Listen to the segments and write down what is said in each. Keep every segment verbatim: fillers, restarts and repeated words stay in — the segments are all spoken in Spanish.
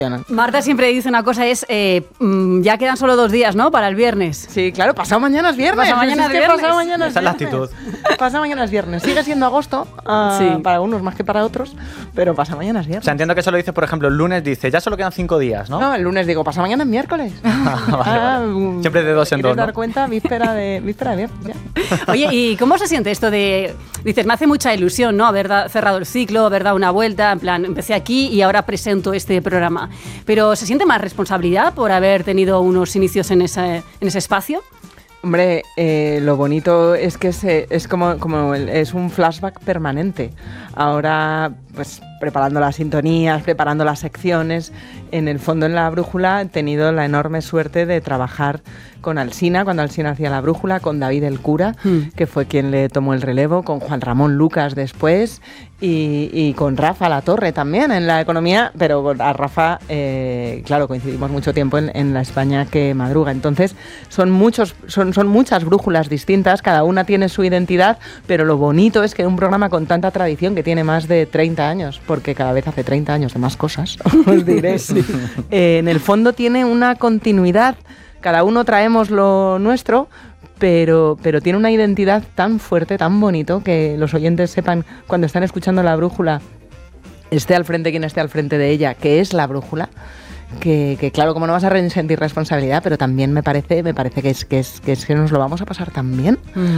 Marta siempre dice una cosa, es eh, ya quedan solo dos días, ¿no? Para el viernes. Sí, claro, pasado mañana es viernes. Pasado mañana es viernes. Pasado mañana es Esa es la viernes. actitud. Pasado mañana es viernes. Sigue siendo agosto, uh, Sí. para unos más que para otros, pero pasado mañana es O viernes. sea, entiendo que eso lo dice, por ejemplo, el lunes dice, ya solo quedan cinco días, ¿no? No, el lunes digo, pasado mañana es miércoles. Ah, vale, vale. um, Siempre de dos en ¿quieres dos, ¿no? dar cuenta? Víspera de, víspera de viernes, ya. Oye, ¿y cómo se siente esto de...? Dices, me hace mucha ilusión, ¿no? Haber da- cerrado el ciclo, haber dado una vuelta, en plan, empecé aquí y ahora presento este programa. Pero ¿se siente más responsabilidad por haber tenido unos inicios en ese, en ese espacio? Hombre, eh, lo bonito es que se, es como, como el- es un flashback permanente. Ahora, pues preparando las sintonías, preparando las secciones, en el fondo en La Brújula he tenido la enorme suerte de trabajar con Alsina, cuando Alsina hacía La Brújula, con David el Cura, Hmm. que fue quien le tomó el relevo, con Juan Ramón Lucas después y, y con Rafa Latorre también en la economía, pero con- a Rafa, eh, claro, coincidimos mucho tiempo en, en la España que madruga. Entonces, son muchos, son, son muchas brújulas distintas, cada una tiene su identidad, pero lo bonito es que un programa con tanta tradición, que tiene más de treinta años, porque cada vez hace treinta años de más cosas, os diré, eh, en el fondo tiene una continuidad. Cada uno traemos lo nuestro, pero, pero tiene una identidad tan fuerte, tan bonito, que los oyentes sepan cuando están escuchando La Brújula, esté al frente quien esté al frente de ella, que es La Brújula, que, que claro, como no vas a sentir responsabilidad, pero también me parece, me parece que es que es que es que nos lo vamos a pasar tan bien,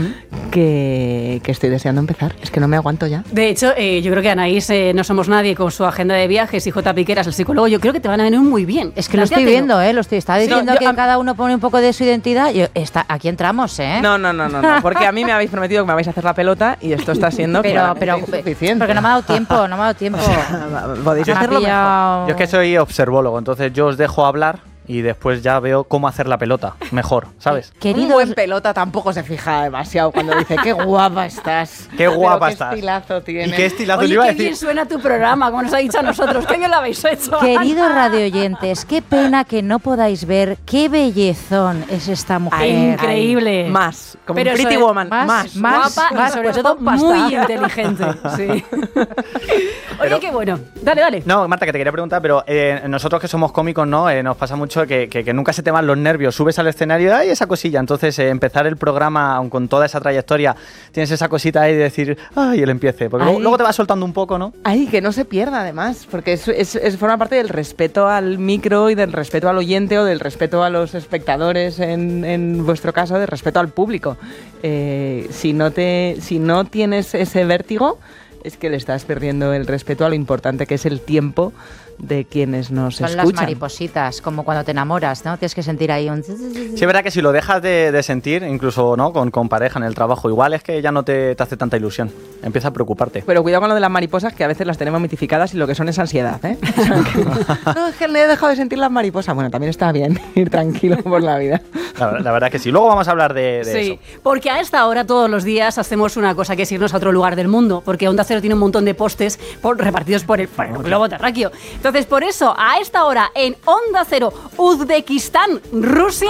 que, que estoy deseando empezar. Es que no me aguanto ya. De hecho, eh, yo creo que Anaís, eh, no somos nadie con su agenda de viajes y J. Piqueras, el psicólogo, yo creo que te van a venir muy bien. Es que lo estoy Plantéatelo. viendo, ¿eh? Lo estoy, está diciendo yo- que a- cada uno pone un poco de su identidad. Yo, está, aquí entramos, ¿eh? No, no, no, no, no, porque a mí me habéis prometido que me vais a hacer la pelota y esto está siendo pero, claramente pero insuficiente. porque no me ha dado tiempo, no me ha dado tiempo. Podéis Me ha hacerlo mejor. pillado- Yo es que soy observólogo, entonces yo os dejo hablar y después ya veo cómo hacer la pelota mejor, ¿sabes? Un Queridos, buen pelota tampoco se fija demasiado cuando dice qué guapa estás. Qué guapa Pero estás. Qué estilazo tiene. ¿Y qué estilazo Oye, le iba a qué decir? bien suena tu programa, como nos ha dicho a nosotros. ¿Qué bien lo habéis hecho? queridos radioyentes, qué pena que no podáis ver qué bellezón es esta mujer. Increíble. Más, como Pero un Pretty sobre- Woman, más, más. más. Guapa y sobre puesto todo pasta. muy inteligente. Sí. Oye, qué bueno. Dale, dale. No, Marta, que te quería preguntar, pero eh, nosotros que somos cómicos, ¿no? Eh, nos pasa mucho que, que- que nunca se te van los nervios, subes al escenario y ¡ay, esa cosilla! Entonces, eh, empezar el programa, aun con toda esa trayectoria, tienes esa cosita ahí de decir ¡ay, el empiece! Porque luego, Ay. luego te vas soltando un poco, ¿no? Ay, que no se pierda además, porque es, es- es- forma parte del respeto al micro y del respeto al oyente o del respeto a los espectadores, en, en vuestro caso, del respeto al público. Eh, si, no te, si no tienes ese vértigo, es que le estás perdiendo el respeto a lo importante que es el tiempo de quienes nos Son las escuchan. maripositas, como cuando te enamoras, ¿no? Tienes que sentir ahí un... Sí, es verdad que si lo dejas de, de sentir, incluso no con, con pareja en el trabajo, igual es que ya no te, te hace tanta ilusión. Empieza a preocuparte. Pero cuidado con lo de las mariposas, que a veces las tenemos mitificadas y lo que son es ansiedad, ¿eh? O sea que- no, es que le he dejado de sentir las mariposas. Bueno, también está bien ir tranquilo por la vida. La, la verdad que sí. Luego vamos a hablar de, de Sí, eso. porque a esta hora todos los días hacemos una cosa que es irnos a otro lugar del mundo, porque Onda Cero tiene un montón de postes por- repartidos por el, por el globo terráqueo. Entonces, por eso, a esta hora en Onda Cero, Uzbekistán, Rusia.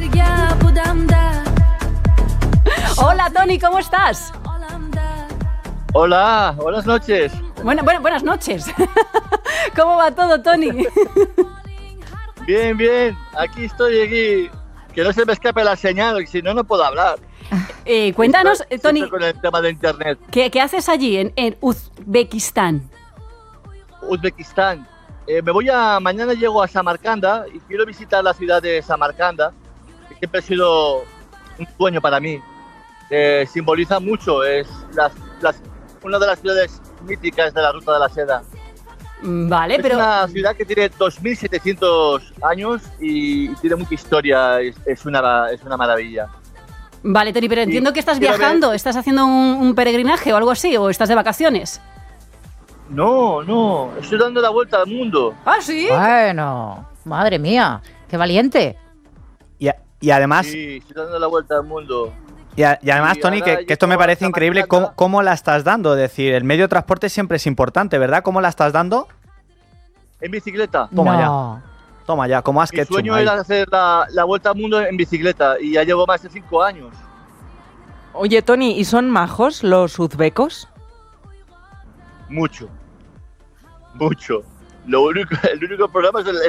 Hola, Tony, ¿cómo estás? Hola, buenas noches. Bueno, bueno, buenas noches. ¿Cómo va todo, Tony? Bien, bien. Aquí estoy, aquí. Que no se me escape la señal, que si no, no puedo hablar. Eh, cuéntanos, Estoy eh, Tony, siempre con el tema de internet. ¿qué, qué haces allí en, en Uzbekistán? Uzbekistán. Eh, me voy a... Mañana llego a Samarcanda y quiero visitar la ciudad de Samarcanda, que siempre ha sido un sueño para mí. Eh, simboliza mucho, es las, las, una de las ciudades míticas de la Ruta de la Seda. Mm, Vale, Es pero... una ciudad que tiene dos mil setecientos años y, y tiene mucha historia, es, es, una, es una maravilla. Vale, Tony, pero entiendo Sí, que estás quiero viajando, ver- estás haciendo un, un peregrinaje o algo así, o estás de vacaciones. No, no, estoy dando la vuelta al mundo. ¿Ah, sí? Bueno, madre mía, qué valiente. Y, a- y además, Sí, estoy dando la vuelta al mundo. y, a- y además Y Tony, ahora que, que esto me llego parece a increíble Samarcanda. cómo, cómo la estás dando. Es decir, el medio de transporte siempre es importante, ¿verdad? ¿Cómo la estás dando? En bicicleta. Toma no. Toma ya, como has Mi sueño era hacer la, la vuelta al mundo en bicicleta y ya llevo más de cinco años. Oye, Tony, ¿y son majos los uzbecos? Mucho. Mucho. Lo único, el único problema es el,